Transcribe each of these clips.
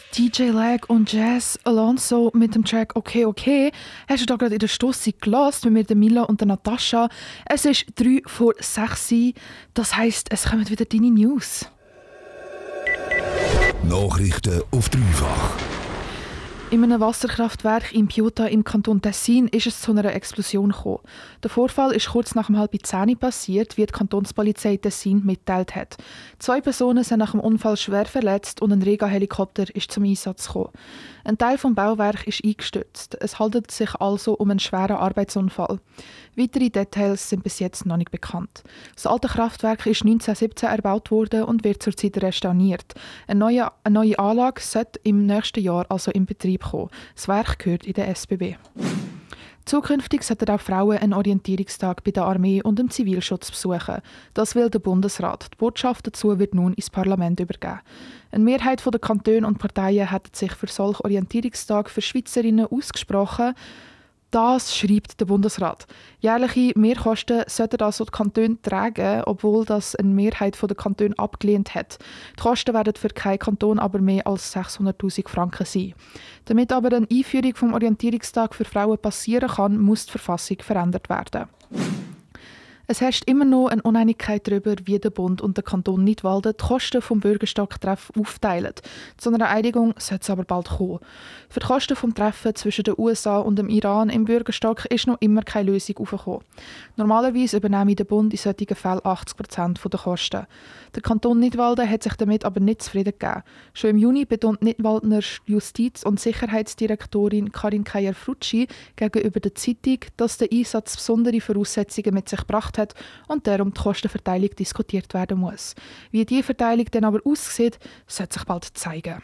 DJ Lag und Jazz Alonso mit dem Track «Okay, okay» hast du da gerade in der Stosse gelassen mit mir, Mila und der Natascha. Es ist 5 vor 6 Uhr, das heisst, es kommen wieder deine News. Nachrichten auf dreifach. In einem Wasserkraftwerk in Piota im Kanton Tessin ist es zu einer Explosion gekommen. Der Vorfall ist kurz nach 9:30 passiert, wie die Kantonspolizei Tessin mitteilt hat. 2 Personen sind nach dem Unfall schwer verletzt und ein Rega-Helikopter ist zum Einsatz gekommen. Ein Teil des Bauwerks ist eingestürzt. Es handelt sich also um einen schweren Arbeitsunfall. Weitere Details sind bis jetzt noch nicht bekannt. Das alte Kraftwerk ist 1917 erbaut worden und wird zurzeit restauriert. Eine neue Anlage sollte im nächsten Jahr also in Betrieb kommen. Das Werk gehört in der SBB. Zukünftig sollten auch Frauen einen Orientierungstag bei der Armee und dem Zivilschutz besuchen. Das will der Bundesrat. Die Botschaft dazu wird nun ins Parlament übergeben. Eine Mehrheit der Kantone und Parteien hat sich für solche Orientierungstage für Schweizerinnen ausgesprochen. Das schreibt der Bundesrat. Jährliche Mehrkosten sollten also die Kantone tragen, obwohl das eine Mehrheit der Kantone abgelehnt hat. Die Kosten werden für keinen Kanton aber mehr als 600'000 Franken sein. Damit aber eine Einführung vom Orientierungstag für Frauen passieren kann, muss die Verfassung verändert werden. Es herrscht immer noch eine Uneinigkeit darüber, wie der Bund und der Kanton Nidwalden die Kosten vom Bürgerstocktreff aufteilen. Zu einer Einigung sollte es aber bald kommen. Für die Kosten des Treffens zwischen den USA und dem Iran im Bürgerstock ist noch immer keine Lösung aufgekommen. Normalerweise übernehme der Bund in solchen Fällen 80% der Kosten. Der Kanton Nidwalden hat sich damit aber nicht zufrieden gegeben. Schon im Juni betont Nidwaldner Justiz- und Sicherheitsdirektorin Karin Keier-Frutschi gegenüber der Zeitung, dass der Einsatz besondere Voraussetzungen mit sich gebracht hat und darum die Kostenverteilung diskutiert werden muss. Wie diese Verteilung dann aber aussieht, sollte sich bald zeigen.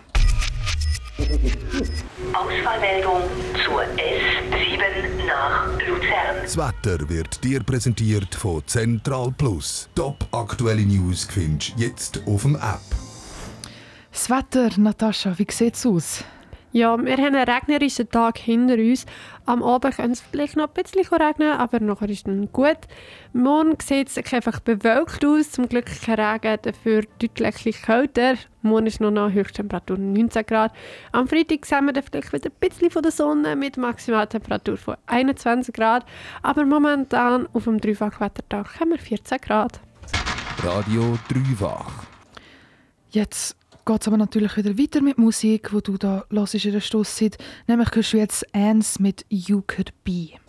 Ausfallmeldung zur S7 nach Luzern. Das Wetter wird dir präsentiert von Central Plus. Top aktuelle News findest du jetzt auf dem App. Das Wetter, Natascha, wie sieht es aus? Ja, wir haben einen regnerischen Tag hinter uns. Am Abend könnte es vielleicht noch ein bisschen regnen, aber nachher ist es gut. Morgen sieht es einfach bewölkt aus, zum Glück kein Regen, dafür deutlich kälter. Morgen ist noch eine Höchsttemperatur 19 Grad. Am Freitag sehen wir dann vielleicht wieder ein bisschen von der Sonne mit Maximaltemperatur von 21 Grad. Aber momentan auf dem Dreifachwettertag haben wir 14 Grad. Radio Dreifach. Jetzt geht es aber natürlich wieder weiter mit Musik, die du da hörst in der Stosszeit. Nämlich hörst du jetzt Ans mit «You Could Be».